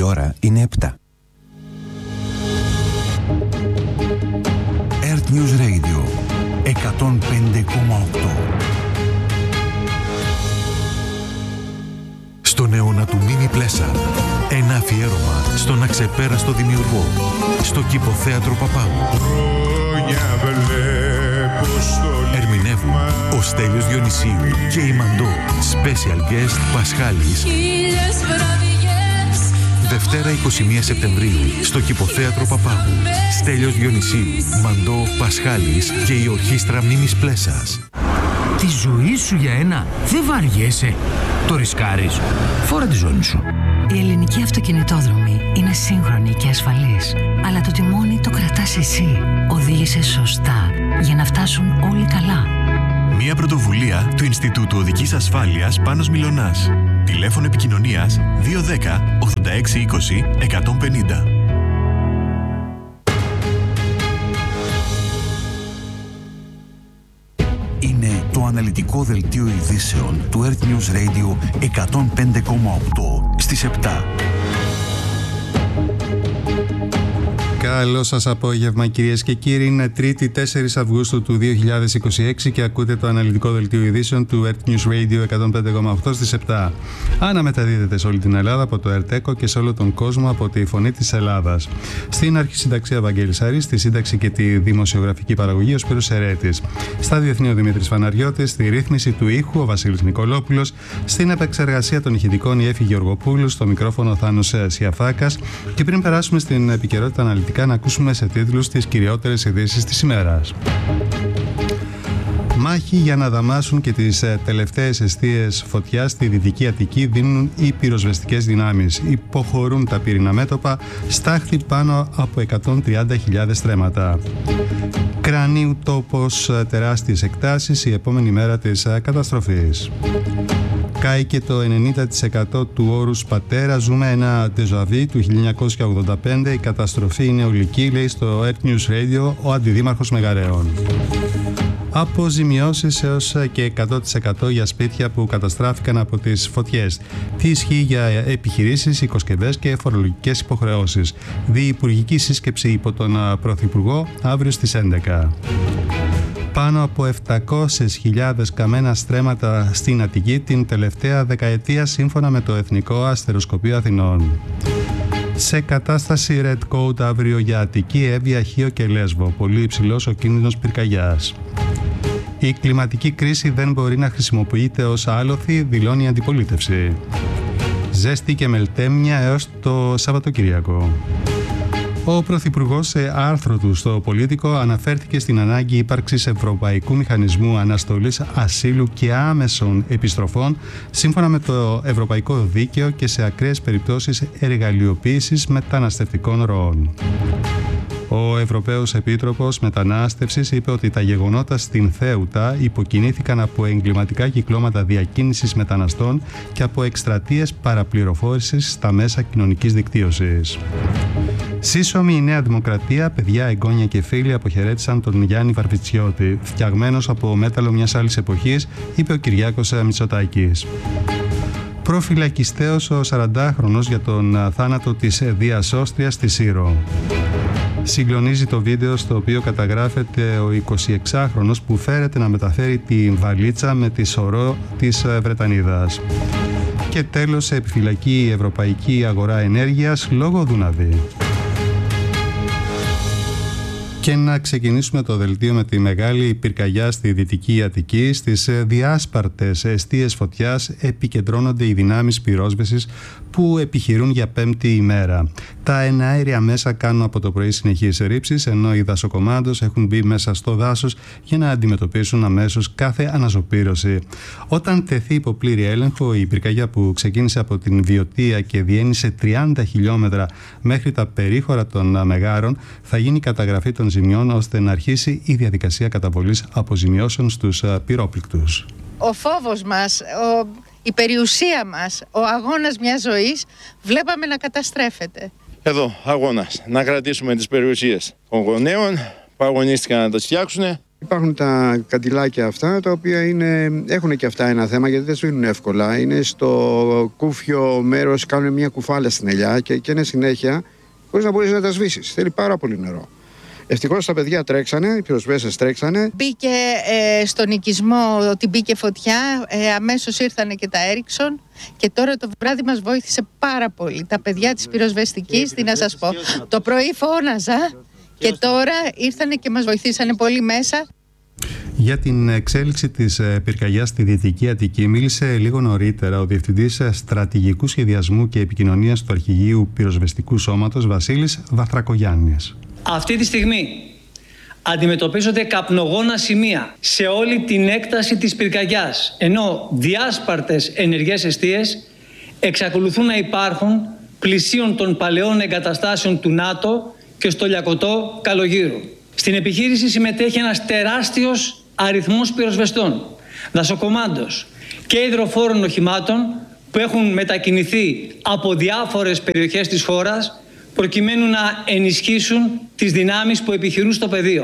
Η ώρα είναι 7. Earth News Radio 105,8. Στον αιώνα του Μίνι Πλέσαρ, ένα αφιέρωμα στον αξεπέραστο δημιουργό, στο Κηποθέατρο Παπάγου. Ερμηνεύουν ο Στέλιος Διονυσίου και η Μαντώ. Special guest Πασχάλης. Δευτέρα 21 Σεπτεμβρίου στο Κηποθέατρο Παπάγου. Στέλιος Διονυσίου, Μαντώ, Πασχάλης και η Ορχήστρα Μίμης Πλέσας. Τη ζωή σου για ένα δεν βαριέσαι. Το ρισκάρεις. Φόρα τη ζώνη σου. Η ελληνική αυτοκινητόδρομη είναι σύγχρονη και ασφαλής. Αλλά το τιμόνι το κρατάς εσύ. Οδήγησε σωστά για να φτάσουν όλοι καλά. Μια πρωτοβουλία του Ινστιτούτου Οδικής Ασφάλειας Πάνος Μιλωνάς. Τηλέφωνο επικοινωνίας 210 86 20 150. Είναι το αναλυτικό δελτίο ειδήσεων του Earth News Radio 105,8 στις 7. Καλό σας απόγευμα κυρίες και κύριοι. Είναι Τρίτη 4 Αυγούστου του 2026 και ακούτε το αναλυτικό δελτίο ειδήσεων του Earth News Radio 105,8 στις 7. Αναμεταδίδεται σε όλη την Ελλάδα από το Earth και σε όλο τον κόσμο από τη Φωνή της Ελλάδας. Στην αρχισυνταξία Βαγγέλης Αρής, στη σύνταξη και τη δημοσιογραφική παραγωγή ο Σπύρος Ερέτης. Στα διεθνή ο Δημήτρης Φαναριώτης, στη ρύθμιση του ήχου ο Βασίλης Νικολόπουλος, στην επεξεργασία των ηχητικών η Έφη Γεωργοπούλου, στο μικρόφωνο Θάνος Σιαφάκας. Και πριν περάσουμε στην επικαιρότητα αναλυτικά, να ακούσουμε σε τίτλους τις κυριότερες ειδήσεις της ημέρας. Μάχη για να δαμάσουν και τις τελευταίες εστίες φωτιάς στη Δυτική Αττική δίνουν οι πυροσβεστικές δυνάμεις. Υποχωρούν τα πύρινα μέτωπα, στάχτη πάνω από 130.000 στρέμματα. Κρανίου τόπος, τεράστιες εκτάσεις, η επόμενη μέρα της καταστροφής. Κάηκε το 90% του όρους πατέρα. Ζούμε ένα ντεζαβί του 1985. Η καταστροφή είναι ολική, λέει στο Earth News Radio ο αντιδήμαρχος Μεγαρέων. Αποζημιώσεις έως και 100% για σπίτια που καταστράφηκαν από τις φωτιές. Τι ισχύει για επιχειρήσεις, οικοσκευές και φορολογικές υποχρεώσεις. Διυπουργική σύσκεψη υπό τον Πρωθυπουργό αύριο στις 11. Πάνω από 700.000 καμένα στρέμματα στην Αττική την τελευταία δεκαετία σύμφωνα με το Εθνικό Αστεροσκοπείο Αθηνών. Σε κατάσταση Red Code αύριο για Αττική, Εύβοια, Χίο και Λέσβο. Πολύ υψηλός ο κίνδυνος πυρκαγιάς. Η κλιματική κρίση δεν μπορεί να χρησιμοποιείται ως άλοθη, δηλώνει η αντιπολίτευση. Ζέστη και μελτέμια έως το Σαββατοκύριακο. Ο Πρωθυπουργός σε άρθρο του στο Πολίτικο αναφέρθηκε στην ανάγκη ύπαρξης ευρωπαϊκού μηχανισμού αναστολής ασύλου και άμεσων επιστροφών σύμφωνα με το ευρωπαϊκό δίκαιο και σε ακραίες περιπτώσεις εργαλειοποίησης μεταναστευτικών ροών. Ο Ευρωπαίος Επίτροπος Μετανάστευσης είπε ότι τα γεγονότα στην Θέουτα υποκινήθηκαν από εγκληματικά κυκλώματα διακίνησης μεταναστών και από εκστρατείες παραπληροφόρησης στα μέσα κοινωνικής δικτύωσης. Σύσσωμη η Νέα Δημοκρατία, παιδιά, εγγόνια και φίλοι αποχαιρέτησαν τον Γιάννη Βαρβιτσιώτη, φτιαγμένος από μέταλλο μιας άλλης εποχής, είπε ο Κυριάκος Μητσοτάκης. Προφυλακιστέος ο 40χρονος για τον θάνατο της διασώστριας στη Σύρο. Συγκλονίζει το βίντεο στο οποίο καταγράφεται ο 26χρονος που φέρεται να μεταφέρει τη βαλίτσα με τη σωρό της Βρετανίδας. Και τέλος, σε επιφυλακή η Ευρωπαϊκή Αγορά Ενέργειας λόγω Δούναβη. Και να ξεκινήσουμε το δελτίο με τη μεγάλη πυρκαγιά στη Δυτική Αττική. Στις διάσπαρτες εστίες φωτιάς επικεντρώνονται οι δυνάμεις πυρόσβεσης που επιχειρούν για πέμπτη ημέρα. Τα εναέρια μέσα κάνουν από το πρωί συνεχείς ρήψεις, ενώ οι δασοκομάντος έχουν μπει μέσα στο δάσος για να αντιμετωπίσουν αμέσως κάθε αναζωπήρωση. Όταν τεθεί υπό πλήρη έλεγχο, η πυρκαγιά που ξεκίνησε από την Βιωτία και διένυσε 30 χιλιόμετρα μέχρι τα περίχωρα των Μεγάρων θα γίνει καταγραφή των ζημιών ώστε να αρχίσει η διαδικασία καταβολής αποζημιώσεων στους πυρόπληκτους. Ο φόβος μας, η περιουσία μας, ο αγώνας μιας ζωής βλέπαμε να καταστρέφεται. Εδώ αγώνας, να κρατήσουμε τις περιουσίες των γονέων που αγωνίστηκαν να τα φτιάξουν Υπάρχουν τα καντιλάκια αυτά, τα οποία έχουν και αυτά ένα θέμα, γιατί δεν σβήνουν εύκολα. Είναι στο κούφιο μέρος, κάνουν μια κουφάλα στην ελιά και είναι συνέχεια, χωρίς να μπορείς να τα σβήσεις. Θέλει πάρα πολύ νερό. Ευτυχώς τα παιδιά τρέξανε, οι πυροσβέστες τρέξανε. Μπήκε στον οικισμό ότι μπήκε φωτιά, αμέσως ήρθανε και τα Έριξον και τώρα το βράδυ μας βοήθησε πάρα πολύ. Τα παιδιά της πυροσβεστικής, τι να σας πω, το πρωί φώναζα και τώρα ήρθανε και μας βοηθήσανε πολύ μέσα. Για την εξέλιξη της πυρκαγιάς στη Δυτική Αττική μίλησε λίγο νωρίτερα ο Διευθυντής Στρατηγικού Σχεδιασμού και Επικοινωνίας του Αρχηγείου Πυροσβεστικού Σώματος Βασίλης Βαθρακογιάννης. Αυτή τη στιγμή αντιμετωπίζονται καπνογόνα σημεία σε όλη την έκταση της πυρκαγιάς, ενώ διάσπαρτες ενεργές εστίες εξακολουθούν να υπάρχουν πλησίων των παλαιών εγκαταστάσεων του ΝΑΤΟ και στο Λιακωτό Καλογύρου. Στην επιχείρηση συμμετέχει ένας τεράστιος αριθμός πυροσβεστών, δασοκομάντος και υδροφόρων οχημάτων που έχουν μετακινηθεί από διάφορες περιοχές της χώρας προκειμένου να ενισχύσουν τις δυνάμεις που επιχειρούν στο πεδίο.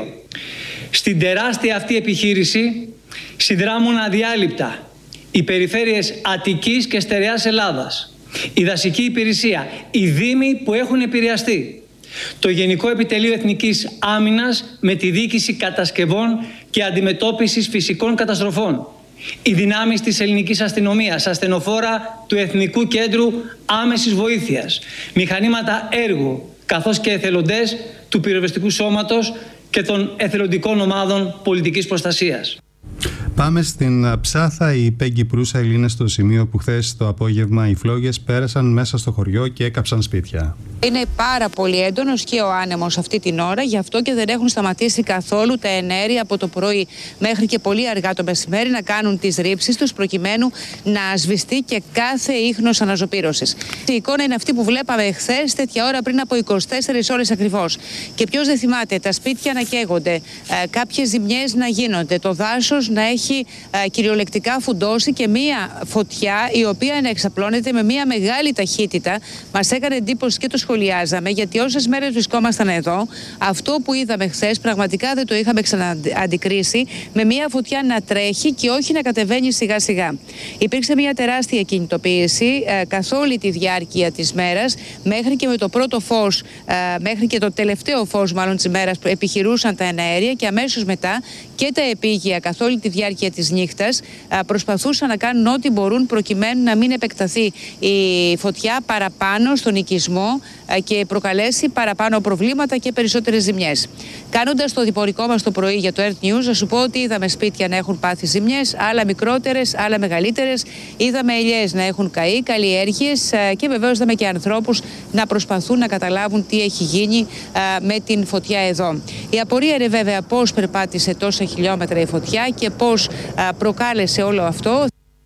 Στην τεράστια αυτή επιχείρηση συνδράμουν αδιάλειπτα οι περιφέρειες Αττικής και Στερεάς Ελλάδας, η δασική υπηρεσία, οι δήμοι που έχουν επηρεαστεί, το Γενικό Επιτελείο Εθνικής Άμυνας με τη διοίκηση κατασκευών και αντιμετώπισης φυσικών καταστροφών, οι δυνάμεις της ελληνικής αστυνομίας, ασθενοφόρα του Εθνικού Κέντρου Άμεσης Βοήθειας, μηχανήματα έργου, καθώς και εθελοντές του πυροσβεστικού σώματος και των εθελοντικών ομάδων πολιτικής προστασίας. Πάμε στην Ψάθα. Η Πέγγι Προύσα είναι στο σημείο που χθες το απόγευμα οι φλόγες πέρασαν μέσα στο χωριό και έκαψαν σπίτια. Είναι πάρα πολύ έντονος και ο άνεμος αυτή την ώρα, γι' αυτό και δεν έχουν σταματήσει καθόλου τα ενέργεια από το πρωί μέχρι και πολύ αργά το μεσημέρι να κάνουν τις ρήψεις τους προκειμένου να σβηστεί και κάθε ίχνος αναζωπήρωσης. Η εικόνα είναι αυτή που βλέπαμε χθες, τέτοια ώρα πριν από 24 ώρες ακριβώς. Και ποιος δεν θυμάται, τα σπίτια να καίγονται, κάποιες ζημιές να γίνονται, το δάσος να έχει κυριολεκτικά φουντώσει και μία φωτιά η οποία να εξαπλώνεται με μία μεγάλη ταχύτητα. Μας έκανε εντύπωση και το σχολιάζαμε, γιατί όσες μέρες βρισκόμασταν εδώ, αυτό που είδαμε χθες πραγματικά δεν το είχαμε ξανααντικρίσει, με μία φωτιά να τρέχει και όχι να κατεβαίνει σιγά σιγά. Υπήρξε μία τεράστια κινητοποίηση καθ' όλη τη διάρκεια της μέρας, μέχρι και με το πρώτο φως, μέχρι και το τελευταίο φως μάλλον της ημέρας που επιχειρούσαν τα εναέρια, και αμέσως μετά και τα επίγεια καθ' όλη τη διάρκεια της νύχτας προσπαθούσαν να κάνουν ό,τι μπορούν προκειμένου να μην επεκταθεί η φωτιά παραπάνω στον οικισμό και προκαλέσει παραπάνω προβλήματα και περισσότερες ζημιές. Κάνοντας το διπορικό μας το πρωί για το Earth News, να σου πω ότι είδαμε σπίτια να έχουν πάθει ζημιές, άλλα μικρότερες, άλλα μεγαλύτερες. Είδαμε ελιές να έχουν καεί, καλλιέργειες και βεβαίως είδαμε και ανθρώπους να προσπαθούν να καταλάβουν τι έχει γίνει με την φωτιά εδώ. Η απορία είναι βέβαια πώς περπάτησε τόσα χιλιόμετρα η φωτιά και πώς προκάλεσε όλο αυτό.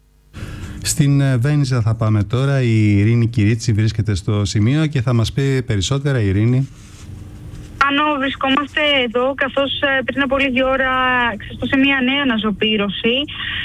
Στην Βένιζα θα πάμε τώρα. Η Ειρήνη Κυρίτσι βρίσκεται στο σημείο και θα μας πει περισσότερα. Η Ειρήνη. Πάνω βρισκόμαστε εδώ, καθώς πριν από λίγη ώρα ξεσπάσε μια νέα αναζωπήρωση.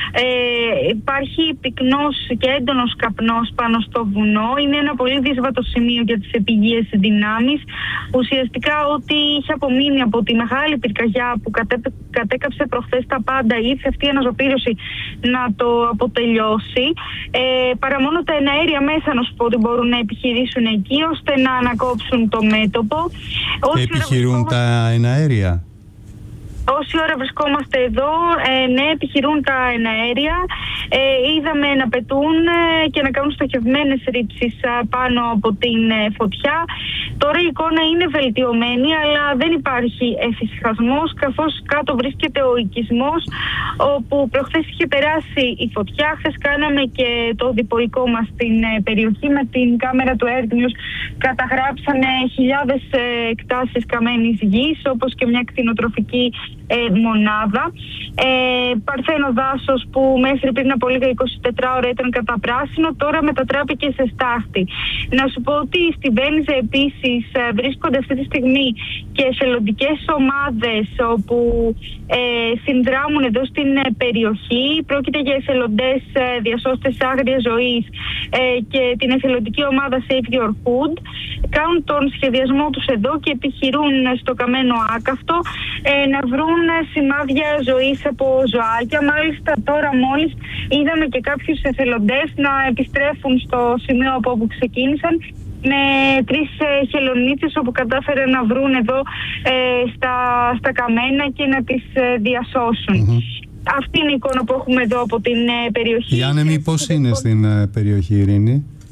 Υπάρχει πυκνός και έντονος καπνός πάνω στο βουνό. Είναι ένα πολύ δύσβατο σημείο για τις επιγείες δυνάμεις. Ουσιαστικά ό,τι είχε απομείνει από τη μεγάλη πυρκαγιά που κατέκαψε προχθές τα πάντα, ήρθε αυτή η αναζωπήρωση να το αποτελειώσει. Παρά μόνο τα εναέρια μέσα, να σου πω, ότι μπορούν να επιχειρήσουν εκεί ώστε να ανακόψουν το μέτωπο. Επιχειρούν τα εναέρια. Όση ώρα βρισκόμαστε εδώ, ναι, επιχειρούν τα εναέρια. Είδαμε να πετούν και να κάνουν στοχευμένες ρήψεις πάνω από την φωτιά. Τώρα η εικόνα είναι βελτιωμένη, αλλά δεν υπάρχει εφησυχασμός, καθώς κάτω βρίσκεται ο οικισμός, όπου προχθές είχε περάσει η φωτιά. Χθες κάναμε και το διπορικό μας στην περιοχή με την κάμερα του Earth News. Καταγράψανε χιλιάδες εκτάσεις καμένης γης, όπως και μια κτηνοτροφική μονάδα. Παρθένο δάσος που μέχρι πριν από λίγα 24 ώρα ήταν καταπράσινο, τώρα μετατράπηκε σε στάχτη. Να σου πω ότι στη Βένιζα επίσης επίσης βρίσκονται αυτή τη στιγμή και εθελοντικές ομάδες όπου συνδράμουν εδώ στην περιοχή. Πρόκειται για εθελοντές διασώστες άγριας ζωής και την εθελοντική ομάδα Save Your Food. Κάνουν τον σχεδιασμό τους εδώ και επιχειρούν στο Καμένο Άκαυτο να βρουν σημάδια ζωής από ζωάκια. Μάλιστα τώρα μόλις είδαμε και κάποιους εθελοντές να επιστρέφουν στο σημείο από όπου ξεκίνησαν με 3 χελωνίτσες όπου κατάφεραν να βρουν εδώ στα καμένα και να τις διασώσουν. Αυτή είναι η εικόνα που έχουμε εδώ από την περιοχή. Οι άνεμοι πώς είναι στην περιοχή, Ειρήνη?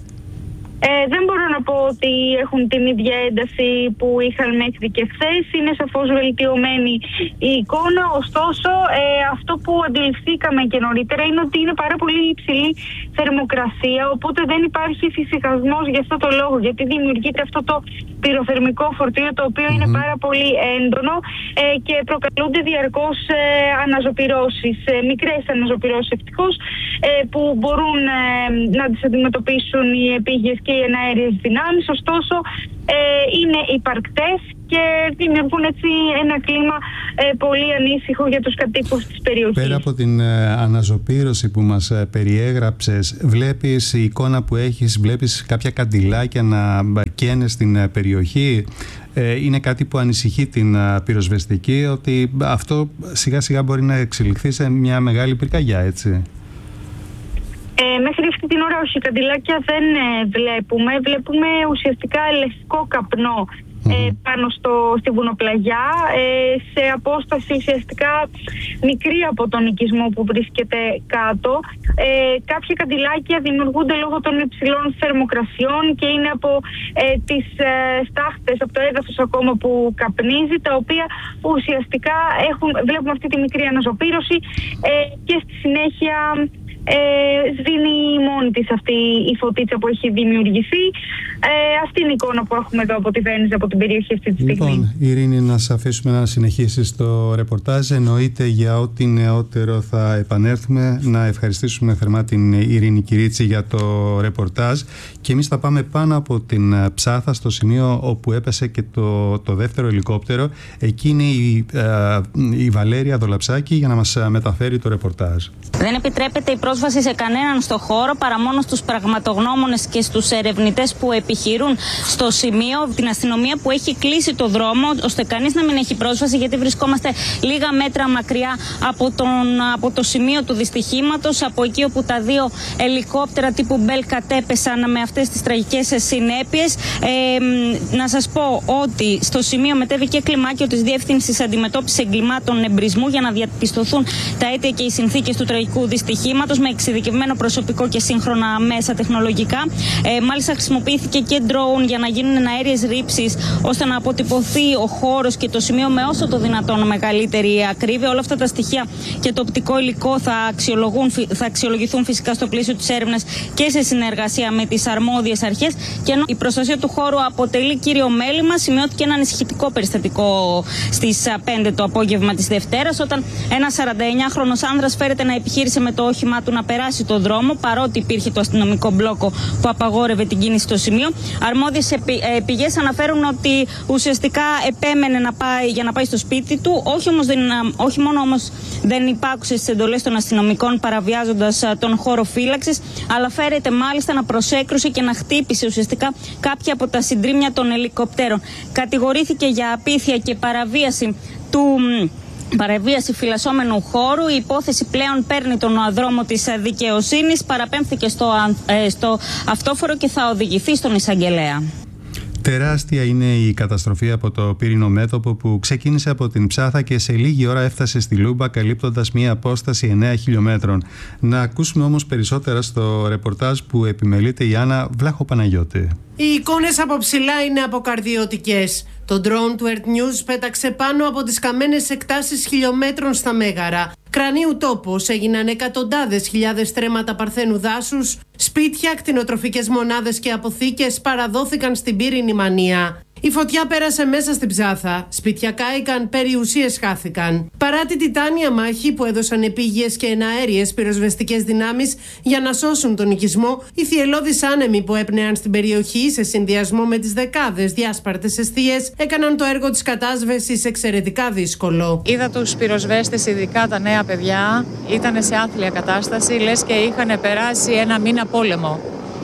Δεν μπορώ να πω ότι έχουν την ίδια ένταση που είχαν μέχρι και χθες. Είναι σαφώς βελτιωμένη η εικόνα. Ωστόσο, αυτό που αντιληφθήκαμε και νωρίτερα είναι ότι είναι πάρα πολύ υψηλή θερμοκρασία. Οπότε δεν υπάρχει φυσικασμός για αυτό το λόγο. Γιατί δημιουργείται αυτό το πυροθερμικό φορτίο, το οποίο είναι πάρα πολύ έντονο και προκαλούνται διαρκώς αναζωπυρώσεις. Μικρές αναζωπυρώσεις ευτυχώς που μπορούν να τις αντιμετωπίσουν οι επίγειες και οι εναέριες δυνάμεις, ωστόσο είναι υπαρκτές και δημιουργούν έτσι ένα κλίμα πολύ ανήσυχο για τους κατοίκους της περιοχής. Πέρα από την αναζωπήρωση που μας περιέγραψες, βλέπεις η εικόνα που έχεις, βλέπεις κάποια καντιλάκια να καίνε στην περιοχή? Είναι κάτι που ανησυχεί την πυροσβεστική, ότι αυτό σιγά σιγά μπορεί να εξελιχθεί σε μια μεγάλη πυρκαγιά, έτσι? Μέχρι αυτή την ώρα όχι, καντιλάκια δεν βλέπουμε. Βλέπουμε ουσιαστικά λευκό καπνό πάνω στη βουνοπλαγιά, σε απόσταση ουσιαστικά μικρή από τον οικισμό που βρίσκεται κάτω. Κάποια καντιλάκια δημιουργούνται λόγω των υψηλών θερμοκρασιών και είναι από τις στάχτες, από το έδαφος ακόμα που καπνίζει, τα οποία ουσιαστικά βλέπουμε αυτή τη μικρή αναζωπήρωση και στη συνέχεια σβήνει μόνη της αυτή η φωτίτσα που έχει δημιουργηθεί. Αυτή είναι η εικόνα που έχουμε εδώ από τη Βένιζα, από την περιοχή αυτή τη στιγμή. Λοιπόν, Ειρήνη, να σε αφήσουμε να συνεχίσεις το ρεπορτάζ. Εννοείται για ό,τι νεότερο θα επανέλθουμε. Να ευχαριστήσουμε θερμά την Ειρήνη Κυρίτσι για το ρεπορτάζ. Και εμείς θα πάμε πάνω από την Ψάθα, στο σημείο όπου έπεσε και το δεύτερο ελικόπτερο. Εκεί είναι η Βαλέρια Δολαψάκη για να μας μεταφέρει το ρεπορτάζ. Δεν επιτρέπεται η πρόσβαση σε κανέναν στο χώρο παρά μόνο στους πραγματογνώμονες και στους ερευνητές που επιχειρούν στο σημείο. Την αστυνομία που έχει κλείσει το δρόμο ώστε κανείς να μην έχει πρόσβαση, γιατί βρισκόμαστε λίγα μέτρα μακριά από το σημείο του δυστυχήματος, από εκεί όπου τα 2 ελικόπτερα τύπου Μπέλ κατέπεσαν με αυτές τις τραγικές συνέπειες. Να σας πω ότι στο σημείο μετέβη και κλιμάκιο της Διεύθυνσης Αντιμετώπισης Εγκλημάτων Εμπρισμού για να διαπιστωθούν τα αίτια και οι συνθήκες του τραγικού δυστυχήματος, με εξειδικευμένο προσωπικό και σύγχρονα μέσα τεχνολογικά. Μάλιστα χρησιμοποιήθηκε και drone για να γίνουν αέριες ρήψεις, ώστε να αποτυπωθεί ο χώρος και το σημείο με όσο το δυνατόν μεγαλύτερη ακρίβεια. Όλα αυτά τα στοιχεία και το οπτικό υλικό θα αξιολογηθούν φυσικά στο πλαίσιο της έρευνας και σε συνεργασία με τις αρμόδιες αρχές. Και ενώ η προστασία του χώρου αποτελεί κύριο μέλημα, σημειώθηκε ένα ανησυχητικό περιστατικό στις 5 το απόγευμα της Δευτέρας, όταν ένας 49χρονος άνδρας φέρεται να επιχείρησε με το όχημά του να περάσει το δρόμο, παρότι υπήρχε το αστυνομικό μπλόκο που απαγόρευε την κίνηση στο σημείο. Αρμόδιες πηγές αναφέρουν ότι ουσιαστικά επέμενε για να πάει στο σπίτι του, όχι μόνο όμως δεν υπάκουσε στις εντολές των αστυνομικών, παραβιάζοντας τον χώρο φύλαξης, αλλά φέρεται μάλιστα να προσέκρουσε και να χτύπησε ουσιαστικά κάποια από τα συντρίμμια των ελικοπτέρων. Κατηγορήθηκε για απίθεια και παραβίαση φυλασσόμενου χώρου. Η υπόθεση πλέον παίρνει τον δρόμο της δικαιοσύνης, παραπέμφθηκε στο αυτόφορο και θα οδηγηθεί στον εισαγγελέα. Τεράστια είναι η καταστροφή από το πύρινο μέτωπο που ξεκίνησε από την Ψάθα και σε λίγη ώρα έφτασε στη Λούμπα, καλύπτοντας μια απόσταση 9 χιλιόμετρων. Να ακούσουμε όμως περισσότερα στο ρεπορτάζ που επιμελείται η Άννα Βλάχο-Παναγιώτη. Οι εικόνες από ψηλά είναι αποκαρδιωτικές. Το drone του Earth News πέταξε πάνω από τις καμένες εκτάσεις χιλιόμετρων στα Μέγαρα. Κρανίου τόπος έγιναν εκατοντάδες χιλιάδες στρέμματα παρθένου δάσους, σπίτια, κτηνοτροφικές μονάδες και αποθήκες παραδόθηκαν στην πύρινη μανία. Η φωτιά πέρασε μέσα στην Ψάθα. Σπίτια κάηκαν, περιουσίες χάθηκαν. Παρά την τιτάνια μάχη που έδωσαν επίγειες και εναέριες πυροσβεστικές δυνάμεις για να σώσουν τον οικισμό, οι θυελλώδεις άνεμοι που έπνεαν στην περιοχή σε συνδυασμό με τις δεκάδες διάσπαρτες εστίες έκαναν το έργο της κατάσβεσης εξαιρετικά δύσκολο. Είδα τους πυροσβέστες, ειδικά τα νέα παιδιά, ήταν σε άθλια κατάσταση, λες και είχαν περάσει ένα μήνα πόλεμο.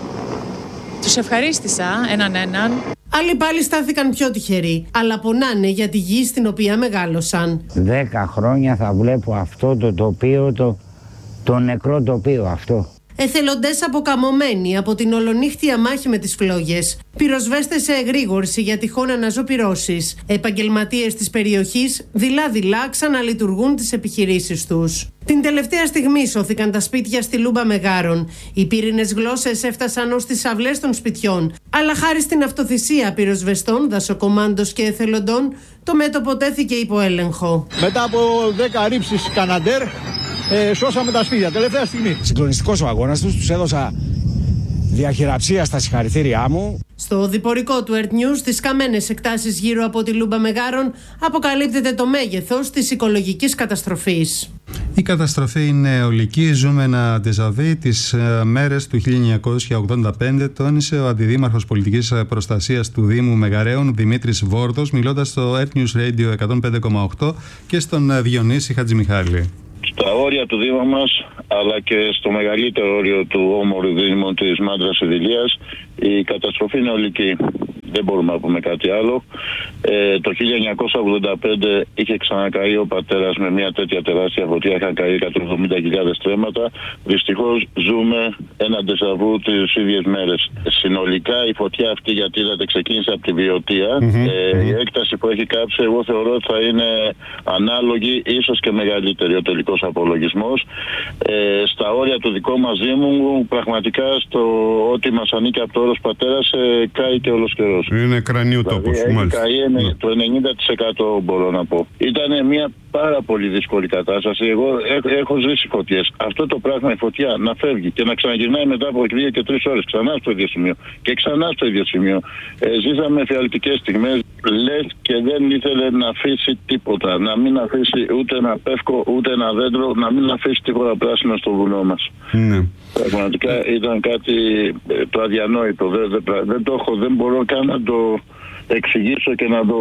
Τους ευχαρίστησα έναν. Άλλοι πάλι στάθηκαν πιο τυχεροί, αλλά πονάνε για τη γη στην οποία μεγάλωσαν. 10 χρόνια θα βλέπω αυτό το τοπίο, το νεκρό τοπίο αυτό. Εθελοντές αποκαμωμένοι από την ολονύχτια μάχη με τις φλόγες. Πυροσβέστες σε εγρήγορση για τυχόν αναζωπυρώσεις. Επαγγελματίες της περιοχής δειλά-δειλά ξαναλειτουργούν τις επιχειρήσεις τους. Την τελευταία στιγμή σώθηκαν τα σπίτια στη Λούμπα Μεγάρων. Οι πύρινες γλώσσες έφτασαν ως τις αυλές των σπιτιών. Αλλά χάρη στην αυτοθυσία πυροσβεστών, δασοκομάντος και εθελοντών, το μέτωπο τέθηκε υπό έλεγχο. Μετά από 10 ρήψεις Καναντέρ, σώσαμε τα σπίτια, τελευταία στιγμή. Συγκλονιστικός ο αγώνας τους έδωσα διαχειραψία στα συγχαρητήριά μου. Στο διπορικό του Earth News, στις καμένες εκτάσεις γύρω από τη Λούμπα Μεγάρων, αποκαλύπτεται το μέγεθος της οικολογικής καταστροφής. Η καταστροφή είναι ολική. Ζούμε ένα ντεζαβί. Τις μέρες του 1985, τόνισε ο Αντιδήμαρχος Πολιτικής Προστασίας του Δήμου Μεγαρέων, Δημήτρης Βόρδος, μιλώντας στο Earth News Radio 105,8 και στον Διονύση Χατζημιχάλη. Στα όρια του Δήμου μας, αλλά και στο μεγαλύτερο όριο του όμορφου Δήμου της Μάντρας Ειδηλίας, η καταστροφή είναι ολική. Δεν μπορούμε να πούμε κάτι άλλο. Το 1985 είχε ξανακαεί ο πατέρας με μια τέτοια τεράστια φωτιά, είχαν καεί 170.000 στρέμματα. Δυστυχώς ζούμε ένα ντεζαβού τις ίδιες μέρες. Συνολικά η φωτιά αυτή, γιατί είδατε, ξεκίνησε από τη Βιωτία. Η έκταση που έχει κάψει, εγώ θεωρώ ότι θα είναι ανάλογη, ίσως και μεγαλύτερη ο τελικός απολογισμός. Στα όρια του δικού μας Δήμου, πραγματικά στο ό,τι μας ανήκει από το όρος πατέρας, κάει και όλος καιρός. Είναι κρανίου τόπος. Έχει καεί το 90% μπορώ να πω. Ήταν μια πάρα πολύ δύσκολη κατάσταση. Εγώ έχω ζήσει φωτιές. Αυτό το πράγμα, η φωτιά, να φεύγει και να ξαναγυρνάει μετά από 2 και 3 ώρες ξανά στο ίδιο σημείο και ξανά στο ίδιο σημείο. Ζήσαμε φιαλτικές στιγμές. Λες και δεν ήθελε να αφήσει τίποτα. Να μην αφήσει ούτε ένα πεύκο, ούτε ένα δέντρο, να μην αφήσει τίποτα πράσινο στο βουνό μας. Ναι. Πραγματικά ήταν κάτι το αδιανόητο. Δεν το έχω, δεν μπορώ καν να το εξηγήσω και να το...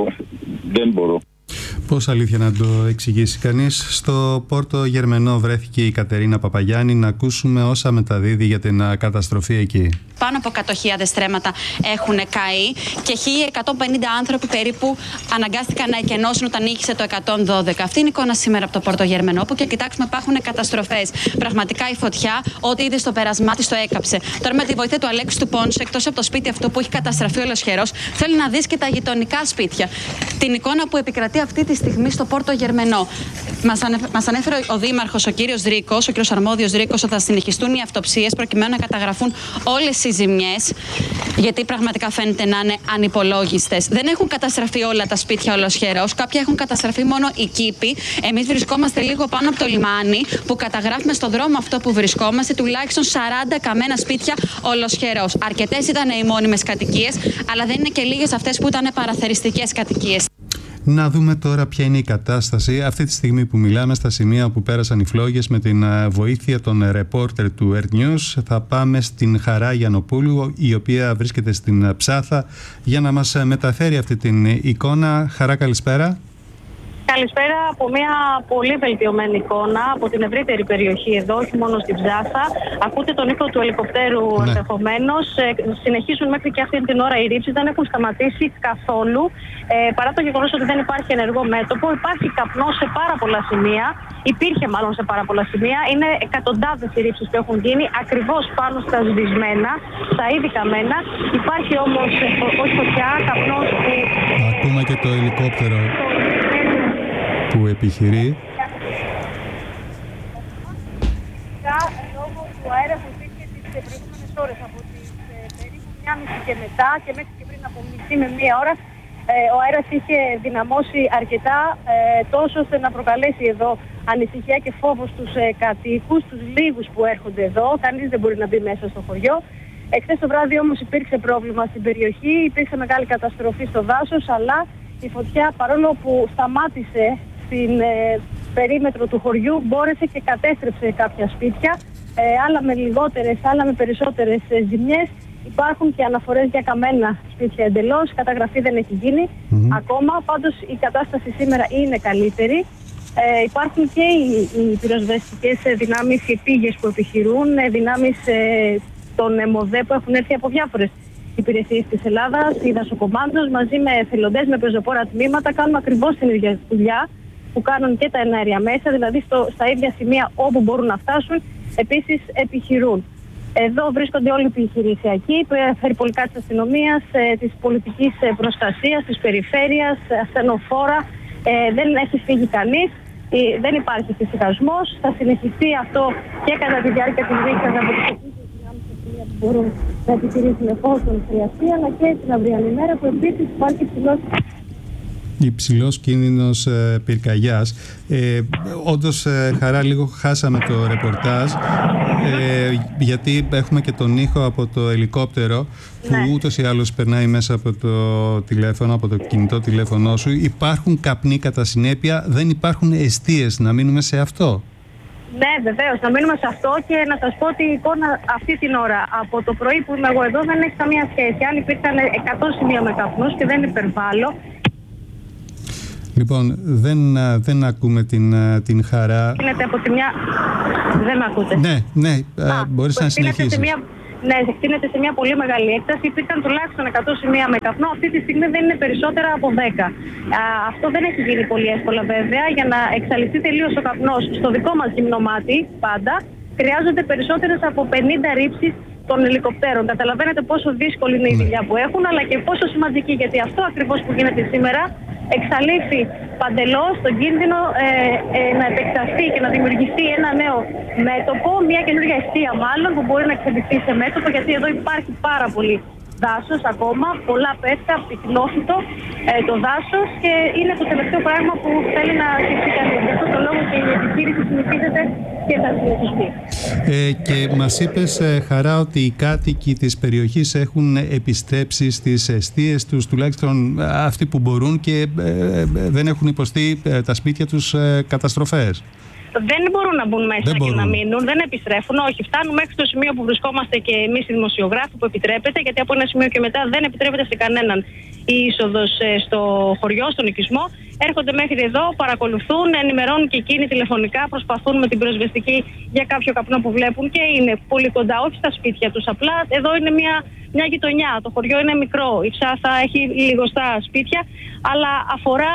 δεν μπορώ. Πώς αλήθεια να το εξηγήσει κανείς? Στο Πόρτο Γερμενό βρέθηκε η Κατερίνα Παπαγιάννη. Να ακούσουμε όσα μεταδίδει για την καταστροφή εκεί. Πάνω από 100.000 στρέμματα έχουν καεί και 1.150 άνθρωποι περίπου αναγκάστηκαν να εκενώσουν όταν ήχησε το 112. Αυτή είναι η εικόνα σήμερα από το Πόρτο Γερμενό, όπου και κοιτάξουμε υπάρχουν καταστροφές. Πραγματικά η φωτιά, ό,τι είδε στο πέρασμά της το έκαψε. Τώρα με τη βοήθεια του Αλέξη του Πόνσου, εκτός από το σπίτι αυτό που έχει καταστραφεί ολοσχερός, θέλει να δεις και τα γειτονικά σπίτια. Την εικόνα που επικρατεί αυτή τη στιγμή στο Πόρτο Γερμενό. Μας ανέφερε ο Δήμαρχος, ο κύριος Ρίκος, ο κύριος Αρμόδιος Ρίκος, ότι θα συνεχιστούν οι αυτοψίες προκειμένου να καταγραφούν όλες οι ζημιές, γιατί πραγματικά φαίνεται να είναι ανυπολόγιστες. Δεν έχουν καταστραφεί όλα τα σπίτια ολοσχερός, κάποια έχουν καταστραφεί μόνο οι κήποι. Εμείς βρισκόμαστε λίγο πάνω από το λιμάνι, που καταγράφουμε στον δρόμο αυτό που βρισκόμαστε τουλάχιστον 40 καμένα σπίτια ολοσχερός. Αρκετές ήταν οι μόνιμες κατοικίες, αλλά δεν είναι και λίγες αυτές που ήταν παραθεριστικές κατοικίες. Να δούμε τώρα ποια είναι η κατάσταση αυτή τη στιγμή που μιλάμε στα σημεία που πέρασαν οι φλόγες με την βοήθεια των ρεπόρτερ του Earth News. Θα πάμε στην Χαρά Γιαννοπούλου, η οποία βρίσκεται στην Ψάθα, για να μας μεταφέρει αυτή την εικόνα. Χαρά, καλησπέρα. Καλησπέρα από μια πολύ βελτιωμένη εικόνα από την ευρύτερη περιοχή εδώ, όχι μόνο στην Ψάθα. Ακούτε τον ήχο του ελικοπτέρου ενδεχομένως. Συνεχίζουν μέχρι και αυτή την ώρα οι ρήψεις, δεν έχουν σταματήσει καθόλου. Παρά το γεγονός ότι δεν υπάρχει ενεργό μέτωπο, υπάρχει καπνός σε πάρα πολλά σημεία. Υπήρχε μάλλον σε πάρα πολλά σημεία. Είναι εκατοντάδες οι ρήψεις που έχουν γίνει ακριβώς πάνω στα σβησμένα, στα ήδη καμένα. Υπάρχει όμως όχι φωτιά, καπνός που... Ακούμε και το ελικόπτερο που επιχειρεί. Λόγω του αέρα που υπήρχε τις προηγούμενες ώρες από τις περίπου 1.30 και μετά και μέχρι και πριν από μισή με 1 ώρα, ο αέρας είχε δυναμώσει αρκετά, τόσο ώστε να προκαλέσει εδώ ανησυχία και φόβο στους κατοίκους, τους λίγους που έρχονται εδώ. Κανείς δεν μπορεί να μπει μέσα στο χωριό. Εχθές το βράδυ όμως υπήρξε πρόβλημα στην περιοχή, υπήρξε μεγάλη καταστροφή στο δάσος, αλλά η φωτιά, παρόλο που σταμάτησε στην περίμετρο του χωριού, μπόρεσε και κατέστρεψε κάποια σπίτια, άλλα με λιγότερες, άλλα με περισσότερες ζημιές. Υπάρχουν και αναφορές για καμένα σπίτια εντελώς, καταγραφή δεν έχει γίνει ακόμα, πάντως η κατάσταση σήμερα είναι καλύτερη. Υπάρχουν και οι πυροσβεστικές δυνάμεις, οι πήγες που επιχειρούν, δυνάμεις των ΕΜΟΔΕ που έχουν έρθει από διάφορες υπηρεσίες της Ελλάδας, οι δασοκομάντος μαζί με εθελοντές, με πεζοπόρα τμήματα, κάνουν ακριβώς την ίδια δουλειά που κάνουν και τα εναέρια μέσα, δηλαδή στα ίδια σημεία όπου μπορούν να φτάσουν, επίσης επιχειρούν. Εδώ βρίσκονται όλοι οι επιχειρησιακοί, περιπολικά της αστυνομίας, της πολιτικής προστασίας, της περιφέρειας, ασθενοφόρα. Δεν έχει φύγει κανείς, δεν υπάρχει φυσικασμός. Θα συνεχιστεί αυτό και κατά τη διάρκεια της νύχτας από τις δυνάμεις που μπορούν να επιχειρήσουν εφόσον χρειαστεί, αλλά και την αυριανή μέρα που επίσης υπάρχει υψηλός κίνδυνος πυρκαγιάς. Όντως, Χαρά, λίγο χάσαμε το ρεπορτάζ, γιατί έχουμε και τον ήχο από το ελικόπτερο που ούτως ή άλλως περνάει μέσα από το τηλέφωνο, από το κινητό τηλέφωνό σου. Υπάρχουν καπνοί κατά συνέπεια, δεν υπάρχουν εστίες. Να μείνουμε σε αυτό. Ναι, βεβαίως, να μείνουμε σε αυτό και να σας πω ότι η εικόνα αυτή την ώρα από το πρωί που είμαι εγώ εδώ δεν έχει καμία σχέση. Αν υπήρχαν 100 σημεία με καπνούς και δεν υπερβάλλω. Λοιπόν, δεν ακούμε την Χαρά. Γίνεται από τη μια... Δεν με ακούτε. Ναι, μπορείς να συνεχίσεις. Ναι, εκτείνεται σε μια πολύ μεγάλη έκταση. Υπήρχαν τουλάχιστον 100 σημεία με καπνό. Αυτή τη στιγμή δεν είναι περισσότερα από 10. Αυτό δεν έχει γίνει πολύ εύκολα βέβαια. Για να εξαλειφθεί τελείως ο καπνός στο δικό μας γυμνομάτι, πάντα, χρειάζονται περισσότερες από 50 ρήψεις των ελικοπτέρων. Καταλαβαίνετε πόσο δύσκολη είναι η δουλειά που έχουν, αλλά και πόσο σημαντική. Γιατί αυτό ακριβώς που γίνεται σήμερα εξαλείφει παντελώς τον κίνδυνο να επεκταθεί και να δημιουργηθεί ένα νέο μέτωπο, μια καινούργια εστία μάλλον που μπορεί να εξελιχθεί σε μέτωπο, γιατί εδώ υπάρχει πάρα πολύ δάσος ακόμα, πολλά πέστα, πυκνόφυτο το δάσος και είναι το τελευταίο πράγμα που θέλει να σκεφτεί κανείς. Γι' αυτό το λόγο και η επιχείρηση συνεχίζεται και θα συνεχιστεί. Και μας είπες, Χαρά, ότι οι κάτοικοι της περιοχής έχουν επιστρέψει στις εστίες τους, τουλάχιστον αυτοί που μπορούν, και δεν έχουν υποστεί τα σπίτια τους καταστροφές. Δεν μπορούν να μπουν μέσα και να μείνουν, δεν επιστρέφουν. Όχι, φτάνουν μέχρι το σημείο που βρισκόμαστε και εμείς οι δημοσιογράφοι που επιτρέπεται, γιατί από ένα σημείο και μετά δεν επιτρέπεται σε κανέναν η είσοδος στο χωριό, στον οικισμό. Έρχονται μέχρι εδώ, παρακολουθούν, ενημερώνουν και εκείνοι τηλεφωνικά, προσπαθούν με την πυροσβεστική για κάποιο καπνό που βλέπουν και είναι πολύ κοντά, όχι στα σπίτια τους. Απλά εδώ είναι μια γειτονιά. Το χωριό είναι μικρό. Η Ψάθα έχει λιγοστά σπίτια, αλλά αφορά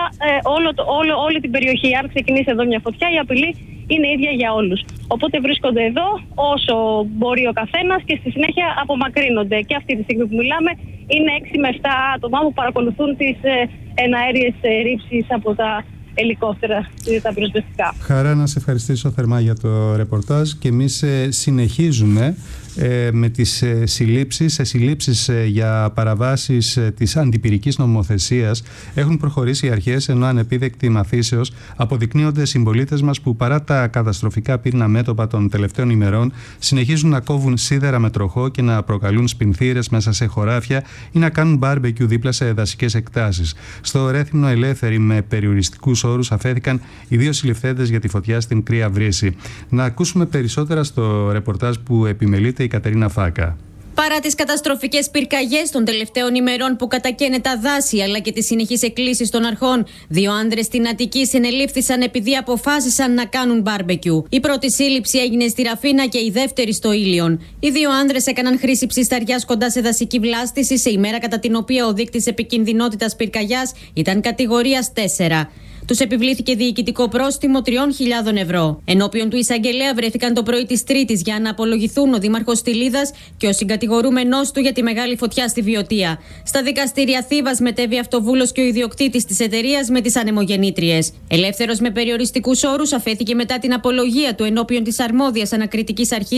όλη την περιοχή. Αν ξεκινήσει εδώ μια φωτιά, η απειλή είναι ίδια για όλους. Οπότε βρίσκονται εδώ όσο μπορεί ο καθένας και στη συνέχεια απομακρύνονται. Και αυτή τη στιγμή που μιλάμε είναι 6 με 7 άτομα που παρακολουθούν τις εναέριες ρήψεις από τα ελικόπτερα, τα πυροσβεστικά. Χαρά, να σε ευχαριστήσω θερμά για το ρεπορτάζ, και εμείς συνεχίζουμε με τις συλλήψεις για παραβάσεις της αντιπυρικής νομοθεσίας. Έχουν προχωρήσει οι αρχές, ενώ ανεπίδεκτη μαθήσεως αποδεικνύονται συμπολίτες μας που, παρά τα καταστροφικά πύρνα μέτωπα των τελευταίων ημερών, συνεχίζουν να κόβουν σίδερα με τροχό και να προκαλούν σπινθήρες μέσα σε χωράφια ή να κάνουν μπάρμπεκιου δίπλα σε δασικές εκτάσεις. Στο Ρέθυμνο, ελεύθεροι με περιοριστικούς όρους, αφέθηκαν οι 2 συλληφθέντες για τη φωτιά στην Κρύα Βρύση. Να ακούσουμε περισσότερα στο ρεπορτάζ που επιμελείται η Κατερίνα Φάκα. Παρά τις καταστροφικές πυρκαγιές των τελευταίων ημερών που κατακαίνε τα δάση, αλλά και τις συνεχείς εκκλήσεις των αρχών, 2 άντρες στην Αττική συνελήφθησαν επειδή αποφάσισαν να κάνουν μπάρμπεκιου. Η πρώτη σύλληψη έγινε στη Ραφίνα και η δεύτερη στο Ήλιον. Οι 2 άντρες έκαναν χρήση ψισταριάς κοντά σε δασική βλάστηση, σε ημέρα κατά την οποία ο δείκτης επικινδυνότητας πυρκαγιάς ήταν κατηγορίας 4. Τους επιβλήθηκε διοικητικό πρόστιμο 3.000 ευρώ. Ενώπιον του εισαγγελέα βρέθηκαν το πρωί της Τρίτης για να απολογηθούν ο δήμαρχος Στυλίδας και ο συγκατηγορούμενός του για τη μεγάλη φωτιά στη Βιωτία. Στα δικαστήρια Θήβας μετέβη αυτοβούλος και ο ιδιοκτήτης της εταιρείας με τις ανεμογεννήτριες. Ελεύθερος με περιοριστικούς όρους, αφέθηκε μετά την απολογία του ενώπιον της αρμόδιας ανακριτικής αρχής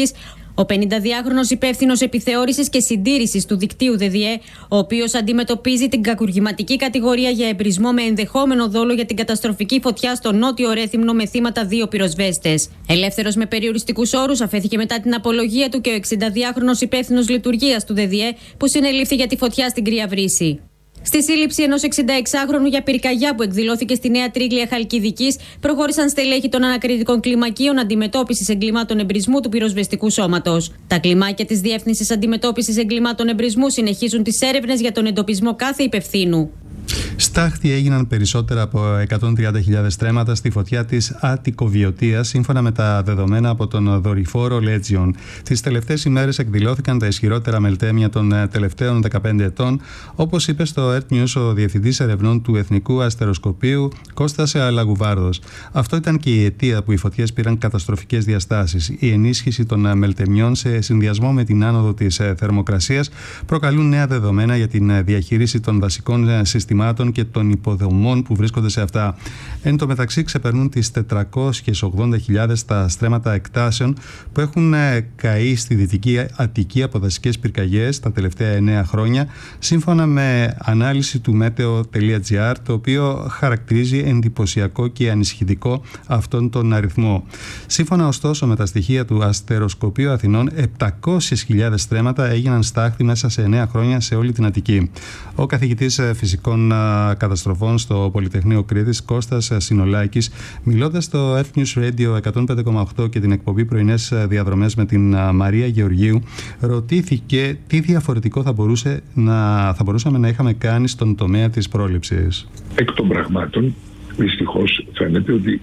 Ο 52χρονος υπεύθυνος επιθεώρησης και συντήρησης του δικτύου ΔΔΕ, ο οποίος αντιμετωπίζει την κακουργηματική κατηγορία για εμπρισμό με ενδεχόμενο δόλο για την καταστροφική φωτιά στο νότιο Ρέθυμνο με θύματα 2 πυροσβέστες. Ελεύθερος με περιοριστικούς όρους αφέθηκε μετά την απολογία του και ο 62χρονος υπεύθυνος λειτουργίας του ΔΔΕ που συνελήφθη για τη φωτιά στην Κρύα Βρύση. Στη σύλληψη ενός 66χρονου για πυρκαγιά που εκδηλώθηκε στη Νέα Τρίγλια Χαλκιδικής, προχώρησαν στελέχη των ανακριτικών κλιμακίων αντιμετώπισης εγκλημάτων εμπρισμού του πυροσβεστικού σώματος. Τα κλιμάκια της Διεύθυνσης Αντιμετώπισης Εγκλημάτων Εμπρισμού συνεχίζουν τις έρευνες για τον εντοπισμό κάθε υπευθύνου. Στάχτη έγιναν περισσότερα από 130.000 στρέμματα στη φωτιά της Αττικοβιωτίας, σύμφωνα με τα δεδομένα από τον δορυφόρο Legion. Τις τελευταίες ημέρες εκδηλώθηκαν τα ισχυρότερα μελτέμια των τελευταίων 15 ετών, όπως είπε στο Earth News ο Διευθυντής Ερευνών του Εθνικού Αστεροσκοπείου Κώστας Αλαγουβάρδος. Αυτό ήταν και η αιτία που οι φωτιές πήραν καταστροφικές διαστάσεις. Η ενίσχυση των μελτεμιών σε συνδυασμό με την άνοδο της θερμοκρασίας προκαλούν νέα δεδομένα για την διαχείριση των δασικών συστημάτων και των υποδομών που βρίσκονται σε αυτά. Εν τω μεταξύ ξεπερνούν τις 480.000 τα στρέμματα εκτάσεων που έχουν καεί στη Δυτική Αττική από δασικές πυρκαγιές τα τελευταία 9 χρόνια, σύμφωνα με ανάλυση του meteo.gr, το οποίο χαρακτηρίζει εντυπωσιακό και ανησυχητικό αυτόν τον αριθμό. Σύμφωνα ωστόσο με τα στοιχεία του Αστεροσκοπείου Αθηνών, 700.000 στρέμματα έγιναν στάχτη μέσα σε 9 χρόνια σε όλη την Αττική. Ο καθηγητής φυσικών καταστροφών στο Πολυτεχνείο Κρήτης, Κώστας Συνολάκης, μιλώντας στο Earth News Radio 105,8 και την εκπομπή Πρωινές Διαδρομές με την Μαρία Γεωργίου, ρωτήθηκε τι διαφορετικό θα μπορούσαμε να είχαμε κάνει στον τομέα της πρόληψης. Εκ των πραγμάτων, δυστυχώς φαίνεται ότι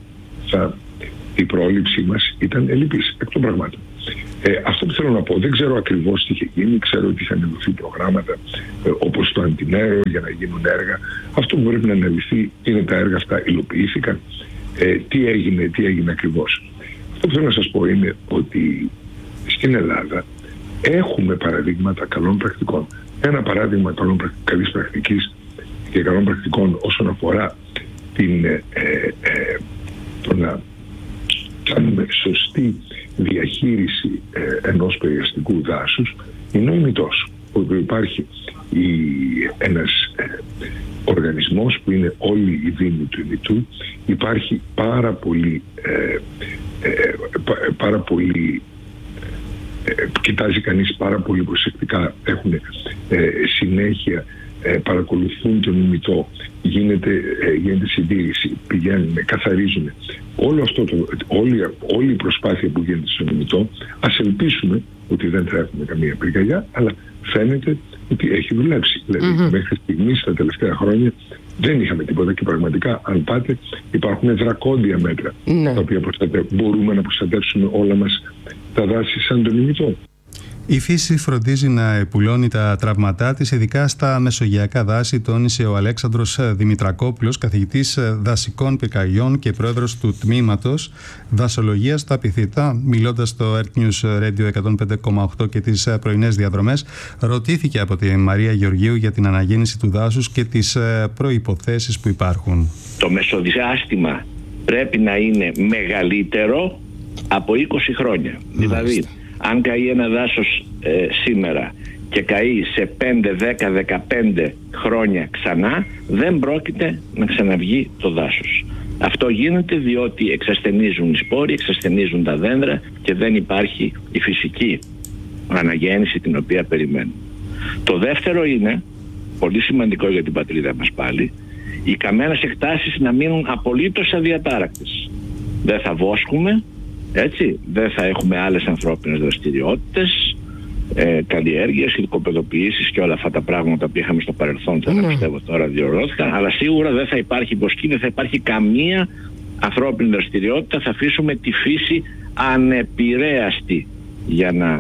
η πρόληψή μας ήταν ελλειπής. Εκ των πραγμάτων. Αυτό που θέλω να πω, δεν ξέρω ακριβώς τι είχε γίνει, ξέρω ότι είχαν δοθεί προγράμματα όπως το Αντινέρο για να γίνουν έργα. Αυτό που πρέπει να αναλυθεί είναι τα έργα αυτά υλοποιήθηκαν, τι έγινε ακριβώς. Αυτό που θέλω να σας πω είναι ότι στην Ελλάδα έχουμε παραδείγματα καλών πρακτικών. Ένα παράδειγμα καλής πρακτικής και καλών πρακτικών όσον αφορά το να κάνουμε σωστή διαχείριση ενός περιαστικού δάσους είναι ο ημιτός, όπου υπάρχει ένας οργανισμός που είναι όλοι οι δήμοι του ημιτού. Υπάρχει πάρα πολύ κοιτάζει κανείς πάρα πολύ προσεκτικά, έχουν συνέχεια, παρακολουθούν τον ημιτό, γίνεται συντήρηση, πηγαίνουν, καθαρίζουν. Όλο αυτό όλη η προσπάθεια που γίνεται στον ημιτό, ας ελπίσουμε ότι δεν θα έχουμε καμία πυρκαγιά, αλλά φαίνεται ότι έχει δουλέψει. Δηλαδή μέχρι στιγμής τα τελευταία χρόνια δεν είχαμε τίποτα και πραγματικά αν πάτε υπάρχουν δρακόντια μέτρα τα οποία μπορούμε να προστατεύσουμε όλα μας τα δάση σαν τον ημιτό. Η φύση φροντίζει να επουλώνει τα τραύματά της, ειδικά στα μεσογειακά δάση, τόνισε ο Αλέξανδρος Δημητρακόπουλος, καθηγητής δασικών πυρκαγιών και πρόεδρος του τμήματος δασολογίας στα Πυθίτα. Μιλώντας στο Earth News Radio 105,8 και τις πρωινές διαδρομές, ρωτήθηκε από τη Μαρία Γεωργίου για την αναγέννηση του δάσους και τις προϋποθέσεις που υπάρχουν. Το μεσοδιάστημα πρέπει να είναι μεγαλύτερο από 20 χρόνια. Δηλαδή, αν καεί ένα δάσος σήμερα και καεί σε 5, 10, 15 χρόνια ξανά, δεν πρόκειται να ξαναβγεί το δάσος. Αυτό γίνεται διότι εξασθενίζουν οι σπόροι, εξασθενίζουν τα δέντρα και δεν υπάρχει η φυσική αναγέννηση την οποία περιμένουμε. Το δεύτερο είναι, πολύ σημαντικό για την πατρίδα μας πάλι, οι καμένες εκτάσεις να μείνουν απολύτως αδιατάρακτες. Δεν θα βόσκουμε, έτσι, δεν θα έχουμε άλλες ανθρώπινες δραστηριότητες, καλλιέργειες, ειδικοπαιδοποιήσεις και όλα αυτά τα πράγματα που είχαμε στο παρελθόν, πιστεύω τώρα διοργώθηκαν, αλλά σίγουρα δεν θα υπάρχει βοσκή, δεν θα υπάρχει καμία ανθρώπινη δραστηριότητα, θα αφήσουμε τη φύση ανεπηρέαστη για να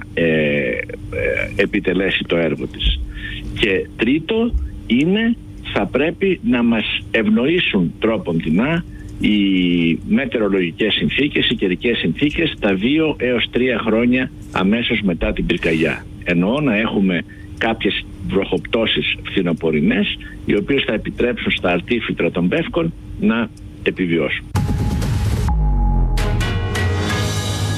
επιτελέσει το έργο της. Και τρίτο είναι, θα πρέπει να μας ευνοήσουν τρόποντινά οι μετεωρολογικές συνθήκες, οι καιρικές συνθήκες τα 2 έως 3 χρόνια αμέσως μετά την πυρκαγιά. Εννοώ να έχουμε κάποιες βροχοπτώσεις φθινοπορεινές, οι οποίες θα επιτρέψουν στα αρτίφυτρα των πεύκων να επιβιώσουν.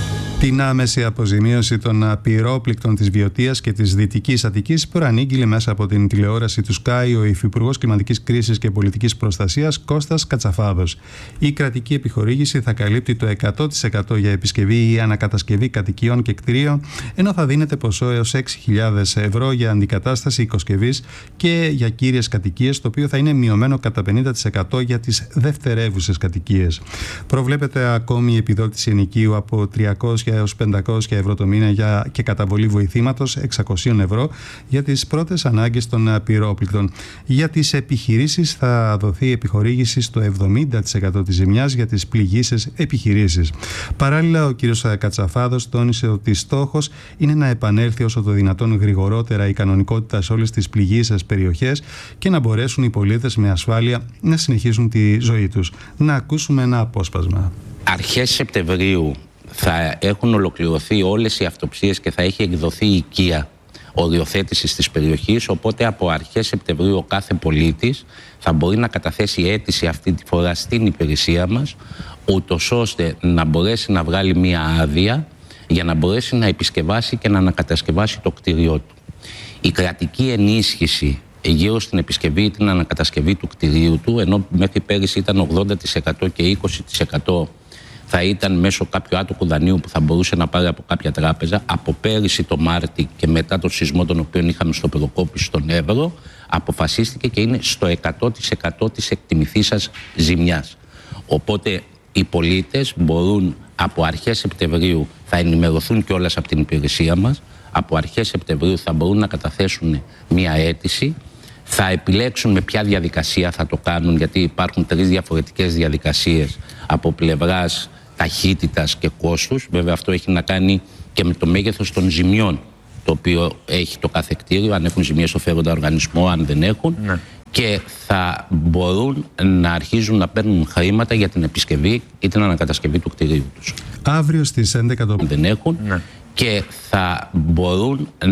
Την άμεση αποζημίωση των πυρόπληκτων της Βιωτίας και της Δυτικής Αττικής προανήγγειλε μέσα από την τηλεόραση του Sky ο Υφυπουργός Κλιματικής Κρίσης και Πολιτικής Προστασίας Κώστας Κατσαφάδος. Η κρατική επιχορήγηση θα καλύπτει το 100% για επισκευή ή ανακατασκευή κατοικιών και κτηρίων, ενώ θα δίνεται ποσό έως 6.000 ευρώ για αντικατάσταση οικοσκευής και για κύριες κατοικίες, το οποίο θα είναι μειωμένο κατά 50% για τις δευτερεύουσες κατοικίες. Προβλέπεται ακόμη η επιδότηση ενοικίου από 300 έως 500 ευρώ το μήνα και καταβολή βοηθήματος 600 ευρώ για τις πρώτες ανάγκες των πυρόπληκτων. Για τις επιχειρήσεις θα δοθεί επιχορήγηση στο 70% της ζημιάς για τις πληγήσεις επιχειρήσεις. Παράλληλα, ο κ. Κατσαφάδος τόνισε ότι στόχος είναι να επανέλθει όσο το δυνατόν γρηγορότερα η κανονικότητα σε όλες τις πληγήσεις περιοχές και να μπορέσουν οι πολίτες με ασφάλεια να συνεχίσουν τη ζωή τους. Να ακούσουμε ένα απόσπασμα. Αρχές Σεπτεμβρίου θα έχουν ολοκληρωθεί όλες οι αυτοψίες και θα έχει εκδοθεί η οικία οριοθέτησης της περιοχής, οπότε από αρχές Σεπτεμβρίου ο κάθε πολίτης θα μπορεί να καταθέσει αίτηση αυτή τη φορά στην υπηρεσία μας, ούτως ώστε να μπορέσει να βγάλει μία άδεια για να μπορέσει να επισκευάσει και να ανακατασκευάσει το κτίριό του. Η κρατική ενίσχυση γύρω στην επισκευή ή την ανακατασκευή του κτιρίου του, ενώ μέχρι πέρυσι ήταν 80% και 20% θα ήταν μέσω κάποιου άτοκου δανείου που θα μπορούσε να πάρει από κάποια τράπεζα. Από πέρυσι το Μάρτι και μετά τον σεισμό τον οποίο είχαμε στο Πεδοκόπη στον Εύρο, αποφασίστηκε και είναι στο 100% της εκτιμηθήσας ζημιάς. Οπότε οι πολίτες μπορούν από αρχές Σεπτεμβρίου, θα ενημερωθούν κιόλας από την υπηρεσία μας, από αρχές Σεπτεμβρίου θα μπορούν να καταθέσουν μία αίτηση, θα επιλέξουν με ποια διαδικασία θα το κάνουν, γιατί υπάρχουν 3 διαφορετικές διαδικασίες από πλευράς ταχύτητας και κόστους. Βέβαια αυτό έχει να κάνει και με το μέγεθος των ζημιών το οποίο έχει το κάθε κτίριο, αν έχουν ζημίες στο φέροντα οργανισμό, αν δεν έχουν. Ναι. Και θα μπορούν να αρχίζουν να παίρνουν χρήματα για την επισκευή ή την ανακατασκευή του κτιρίου τους. Αύριο στις 11 δεν έχουν. Ναι. Και θα μπορούν